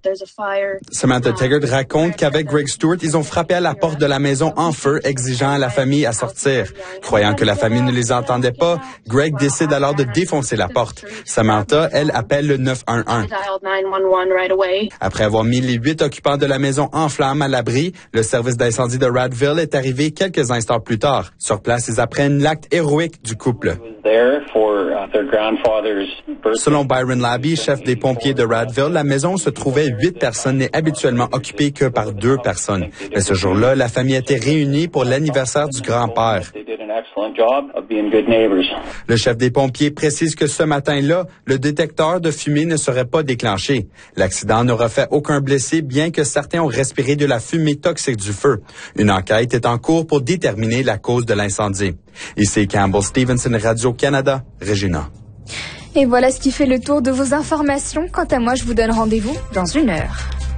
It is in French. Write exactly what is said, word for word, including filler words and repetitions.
Samantha Taggart raconte qu'avec Greg Stewart, ils ont frappé à la porte de la maison en feu, exigeant à la famille à sortir. Croyant que la famille ne les entendait pas, Greg décide alors de défoncer la porte. Samantha, elle, appelle le neuf un un. Après avoir mis les huit occupants de la maison en flammes à l'abri, le service d'incendie de Radville est arrivé quelques instants plus tard. Sur place, ils apprennent l'acte héroïque du couple. Selon Byron Labby, chef des pompiers de Radville, la maison où se trouvaient huit personnes n'est habituellement occupée que par deux personnes. Mais ce jour-là, la famille était réunie pour l'anniversaire du grand-père. Le chef des pompiers précise que ce matin-là, le détecteur de fumée ne serait pas déclenché. L'accident n'aura fait aucun blessé, bien que certains ont respiré de la fumée toxique du feu. Une enquête est en cours pour déterminer la cause de l'incendie. Ici Campbell Stevenson, Radio-Canada, Regina. Et voilà ce qui fait le tour de vos informations. Quant à moi, je vous donne rendez-vous dans une heure.